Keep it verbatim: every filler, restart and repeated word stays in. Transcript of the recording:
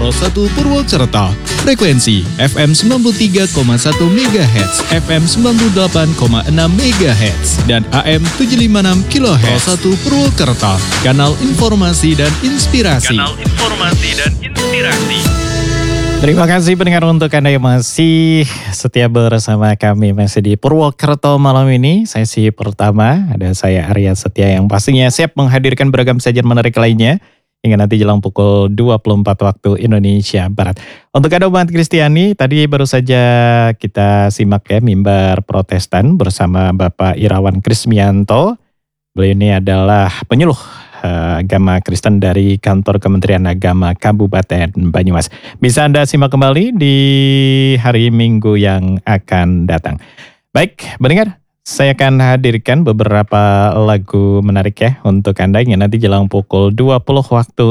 satu Purwokerto. Frekuensi F M sembilan puluh tiga koma satu MHz, F M sembilan puluh delapan koma enam MHz, dan A M tujuh ratus lima puluh enam kilohertz. satu Purwokerto, kanal informasi dan inspirasi. Kanal informasi dan inspirasi. Terima kasih pendengar untuk Anda yang masih setia bersama kami masih di Purwokerto malam ini. Sesi pertama ada saya Arya Setia yang pastinya siap menghadirkan beragam sajian menarik lainnya hingga nanti jelang pukul dua puluh empat waktu Indonesia Barat. Untuk Anda umat Kristiani, tadi baru saja kita simak ya mimbar Protestan bersama Bapak Irawan Krismianto. Beliau ini adalah penyuluh agama Kristen dari kantor Kementerian Agama Kabupaten Banyumas. Bisa Anda simak kembali di hari Minggu yang akan datang. Baik, pendengar, saya akan hadirkan beberapa lagu menarik ya untuk Anda yang nanti jelang pukul dua puluh waktu